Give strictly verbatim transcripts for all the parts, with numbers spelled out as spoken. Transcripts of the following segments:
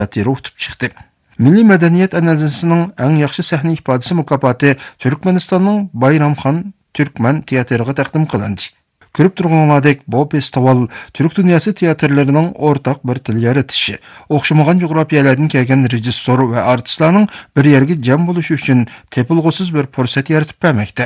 o'tib chiqdi. Milliy madaniyat analizasining eng yaxshi sahna ifodasi mukofoti Turkmanistonning Bayramxon Türkmen teatriga taqdim qilindi. Ko'rib turganlaridek, bu festival Türk dünyası teatrlarining o'rtaq bir til yaratishi, o'xshamagan jo'g'rafiyalardan kelgan rejissor va artistlarning bir yerga jam bo'lishi uchun tepilg'usiz bir fursat yaratib bermoqda.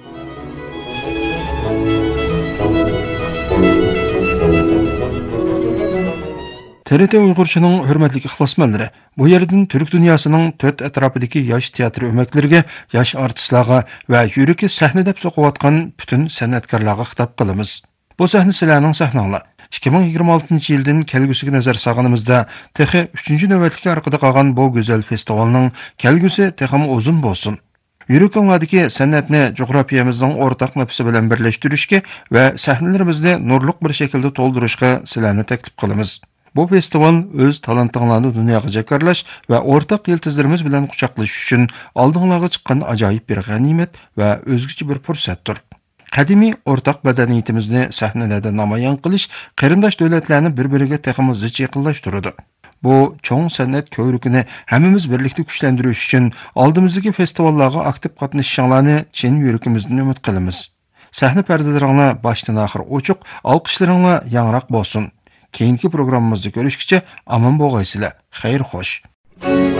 T R T Uyg'urchining hurmatli ixlosmandlari, bu yerdan Türk dünyasının to'rt atrofidagi yosh teatr o'maklariga, yosh artistlarga va yuragi sahna deb so'qiyotgan butun san'atkorlarga xitob qilamiz. Bu sahna sizlarning sahnanglar. ikki ming yigirma oltinchi yildan kelgusiga nazar sag'animizda texi uchinchi navbatlikka orqada qolgan bu go'zal festivalning kelgusi texim uzun bo'lsin. Yuraginglardagi san'atni jo'g'rafiyamizning o'rtaq nafsi bilan birlashtirishga va sahnalarimizni nurliq bir shaklda to'ldirishga sizlarni taklif qilamiz. Bu festival o'z talentinglarni dunyoga jakarlash va o'rtaq yiltizlarimiz bilan quchoqlash uchun oldinglarga chiqqan ajoyib bir g'animat va o'zgacha bir fursatdir. Qadimiy o'rtaq madaniyatimizni sahnalarda namoyon qilish qarindosh davlatlarni bir-biriga teximizcha yaqinlashtiradi. Bu cho'ng san'at ko'rikini hammamiz birlikda kuchlantirish uchun oldimizdagi festivallarga aktiv qatnashishinglarni chin yurakimizdan umid qilamiz. Sahna pardalaringlar boshdan oxir ochiq, olqishlaringlar yangroq bo'lsin. Keyingi programmamizda görüşkice aman boğaysılar. Xeyr xoş.